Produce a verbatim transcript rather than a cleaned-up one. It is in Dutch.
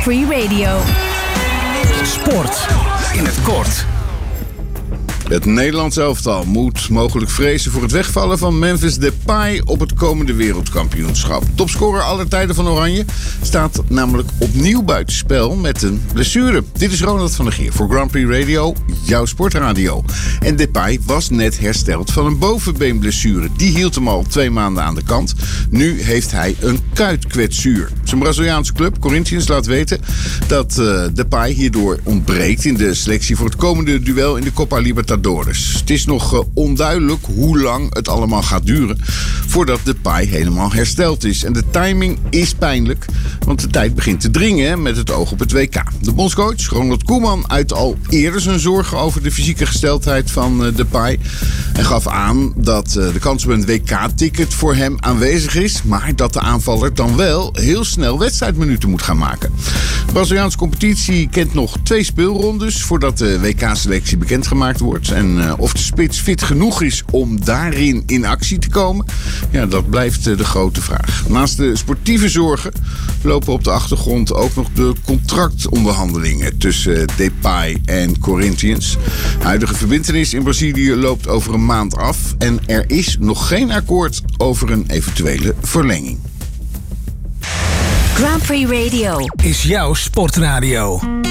Grand Prix Radio. Sport in het kort. Het Nederlands elftal moet mogelijk vrezen voor het wegvallen van Memphis Depay op het komende wereldkampioenschap. Topscorer aller tijden van Oranje staat namelijk opnieuw buitenspel met een blessure. Dit is Ronald van der Geer voor Grand Prix Radio, jouw sportradio. En Depay was net hersteld van een bovenbeenblessure. Die hield hem al twee maanden aan de kant. Nu heeft hij een kuitkwetsuur. Zijn Braziliaanse club, Corinthians, laat weten dat uh, Depay hierdoor ontbreekt in de selectie voor het komende duel in de Copa Libertadores. Het is nog uh, onduidelijk hoe lang het allemaal gaat duren voordat Depay helemaal hersteld is. En de timing is pijnlijk, want de tijd begint te dringen met het oog op het W K. De bondscoach Ronald Koeman uit al eerder zijn zorgen over de fysieke gesteldheid van uh, Depay en gaf aan dat uh, de kans op een W K-ticket voor hem aanwezig is, maar dat de aanvaller dan wel heel snel wedstrijdminuten moet gaan maken. De Braziliaanse competitie kent nog twee speelrondes voordat de W K-selectie bekendgemaakt wordt. En uh, of de spits fit genoeg is om daarin in actie te komen, ja, dat blijft uh, de grote vraag. Naast de sportieve zorgen lopen op de achtergrond ook nog de contractonderhandelingen tussen uh, Depay en Corinthians. De huidige verbintenis in Brazilië loopt over een maand af en er is nog geen akkoord over een eventuele verlenging. Grand Prix Radio Is jouw sportradio.